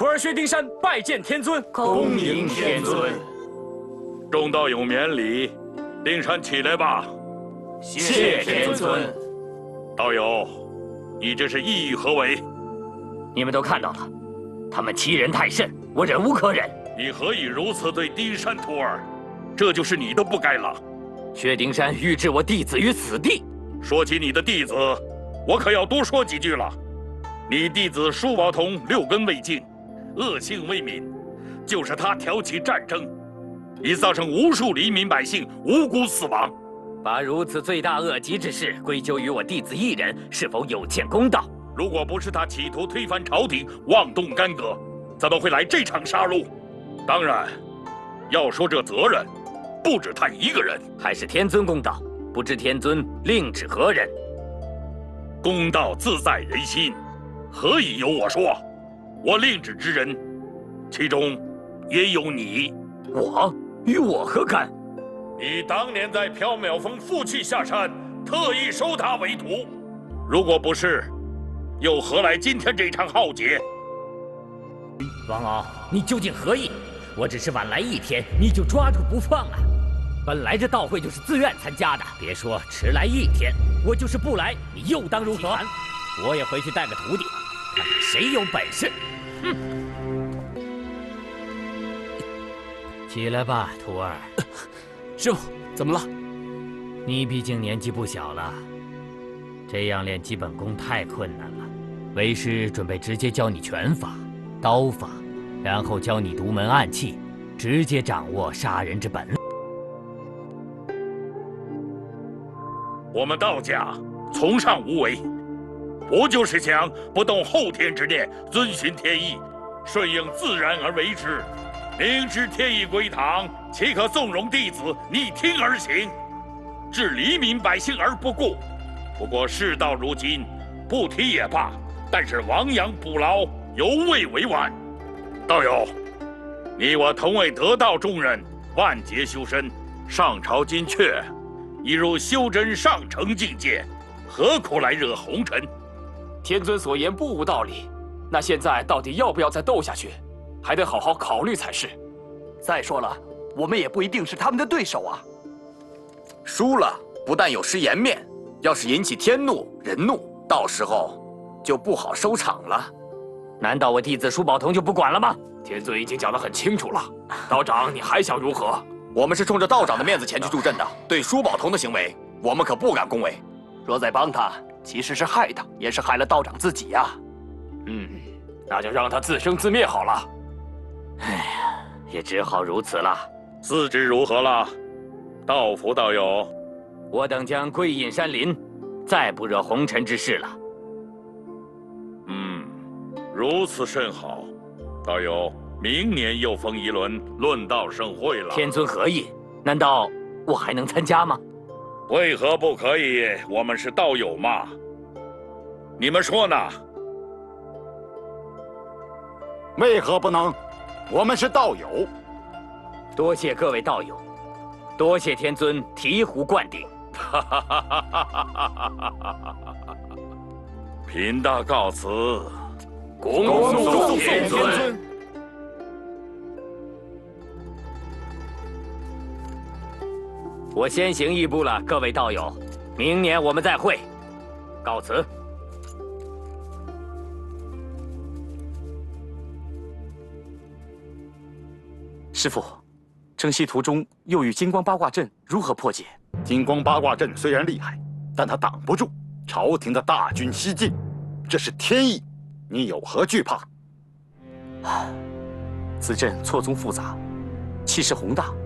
徒儿薛丁山拜见天尊。 恭迎天尊。 众道友免礼，丁山起来吧。 谢天尊。 道友，你这是意欲何为？ 你们都看到了，他们欺人太甚，我忍无可忍。 你何以如此对丁山徒儿？这就是你的不该了。 薛丁山欲置我弟子于死地。 说起你的弟子，我可要多说几句了。你弟子舒宝同6根未净，恶性未泯，就是他挑起战争，已造成无数黎民百姓无辜死亡。 把如此罪大恶极之事归咎于我弟子一人，是否有欠公道？ 如果不是他企图推翻朝廷，妄动干戈，怎么会来这场杀戮？当然，要说这责任，不止他一个人， 还是天尊公道。不知天尊另指何人？ 公道自在人心，何以由我说？我另指之人，其中也有你。 我与我何干？ 你当年在缥缈峰负气下山，特意收他为徒。如果不是，又何来今天这场浩劫？ 王敖，你究竟何意？我只是晚来1天，你就抓住不放啊！本来这道会就是自愿参加的，别说迟来1天，我就是不来，你又当如何？我也回去带个徒弟，看看谁有本事。哼！起来吧，徒儿。 师傅，怎么了？ 你毕竟年纪不小了，这样练基本功太困难了。为师准备直接教你拳法、刀法，然后教你独门暗器，直接掌握杀人之本。 我们道家崇尚无为，不就是想不动后天之念，遵循天意，顺应自然而为之？明知天意归堂，岂可纵容弟子逆听而行，置黎民百姓而不顾？不过事到如今，不提也罢。但是亡羊补牢，犹未为晚。道友，你我同为得道中人，万劫修身，上朝金阙，已入修真上乘境界，何苦来惹红尘？ 天尊所言不无道理。那现在到底要不要再斗下去，还得好好考虑才是。 再说了，我们也不一定是他们的对手啊。 输了不但有失颜面，要是引起天怒人怒，到时候就不好收场了。 难道我弟子舒宝同就不管了吗？ 天尊已经讲得很清楚了，道长，你还想如何？ 我们是冲着道长的面子前去助阵的，对舒宝同的行为，我们可不敢恭维。 若再帮他，其实是害他，也是害了道长自己呀。 那就让他自生自灭好了。 哎呀，也只好如此了。 自知如何了？道福道友， 我等将归隐山林，再不惹红尘之事了。 如此甚好。道友，明年又逢一轮论道盛会了。 天尊何意？难道我还能参加吗？ 为何不可以？我们是道友嘛。你们说呢？ 为何不能？我们是道友。 多谢各位道友，多谢天尊醍醐灌顶。 贫道告辞。 恭送天尊。 我先行一步了，各位道友，明年我们再会，告辞。 师父，征西途中又遇金光八卦阵，如何破解？ 金光八卦阵虽然厉害，但它挡不住朝廷的大军西进，这是天意，你有何惧怕？ 此阵错综复杂，气势宏大，